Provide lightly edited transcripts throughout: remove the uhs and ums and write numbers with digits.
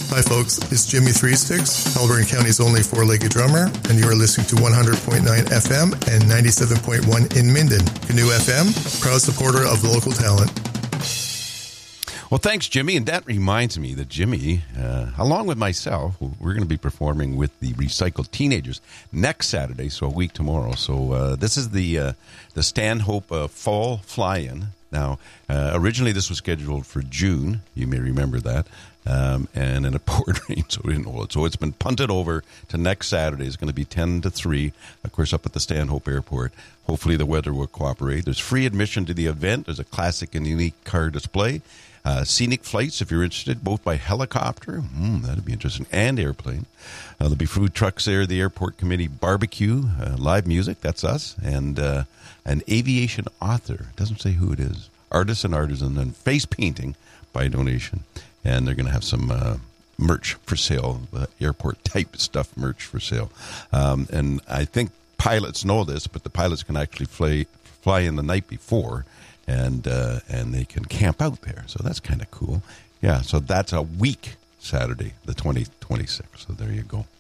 Hi folks, it's Jimmy Three Sticks, Halberton County's only four-legged drummer, and you are listening to 100.9 FM and 97.1 in Minden. Canoe FM, proud supporter of local talent. Well, thanks, Jimmy. And that reminds me that Jimmy, along with myself, we're going to be performing with the Recycled Teenagers next Saturday, so a week tomorrow. So this is the Stanhope Fall Fly-In. Now, originally this was scheduled for June. You may remember that. And then it poured rain, so we didn't hold it. So it's been punted over to next Saturday. It's going to be 10 to 3, of course, up at the Stanhope Airport. Hopefully the weather will cooperate. There's free admission to the event. There's a classic and unique car display. Scenic flights, if you're interested, both by helicopter, that'd be interesting, and airplane. There'll be food trucks there, the airport committee barbecue, live music, that's us, and an aviation author, doesn't say who it is, artists and artisan, and face painting by donation. And they're going to have some merch for sale, airport-type stuff merch for sale. And I think pilots know this, but the pilots can actually fly in the night before, and they can camp out there. So that's kind of cool. Yeah, so that's a week Saturday, the 26th. So there you go.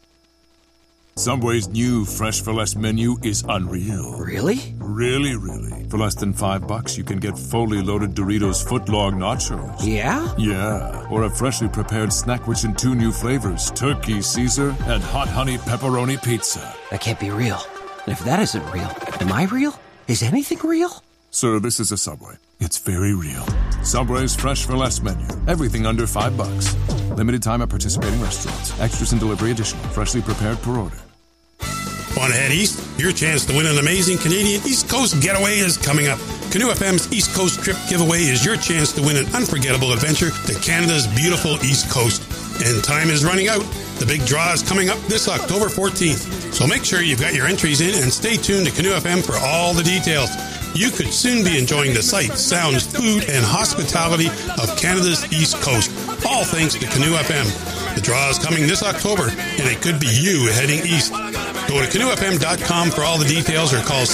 Subway's new Fresh for Less menu is unreal. Really? Really, really. For less than $5, you can get fully loaded Doritos footlong nachos. Yeah? Yeah. Or a freshly prepared snack rich in 2 new flavors, Turkey Caesar and Hot Honey Pepperoni Pizza. That can't be real. And if that isn't real, am I real? Is anything real? Sir, this is a Subway. It's very real. Subway's Fresh for Less menu. Everything under $5. Limited time at participating restaurants. Extras and delivery additional. Freshly prepared per order. Want to head east? Your chance to win an amazing Canadian East Coast getaway is coming up. Canoe FM's East Coast Trip Giveaway is your chance to win an unforgettable adventure to Canada's beautiful East Coast. And time is running out. The big draw is coming up this October 14th. So make sure you've got your entries in and stay tuned to Canoe FM for all the details. You could soon be enjoying the sights, sounds, food, and hospitality of Canada's East Coast, all thanks to Canoe FM. The draw is coming this October, and it could be you heading east. Go to canoefm.com for all the details or call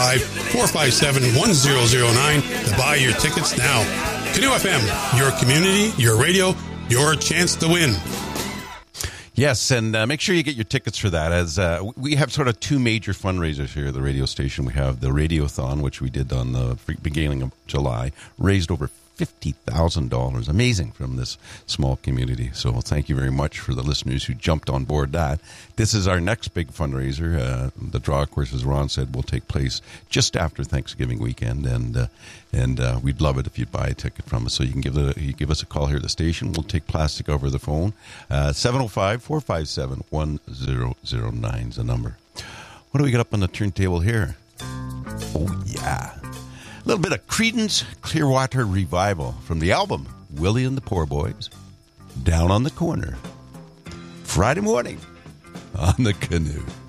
705-457-1009 to buy your tickets now. Canoe FM, your community, your radio, your chance to win. Yes, and make sure you get your tickets for that, as we have sort of 2 major fundraisers here at the radio station. We have the Radiothon, which we did on the beginning of July, raised over $50,000. Amazing from this small community. So thank you very much for the listeners who jumped on board that. This is our next big fundraiser. The draw, of course, as Ron said, will take place just after Thanksgiving weekend, and we'd love it if you'd buy a ticket from us. So you can give us a call here at the station. We'll take plastic over the phone. 705-457-1009 is the number. What do we got up on the turntable here? Oh, yeah. A little bit of Creedence Clearwater Revival from the album Willie and the Poor Boys, Down on the Corner. Friday morning on the Canoe.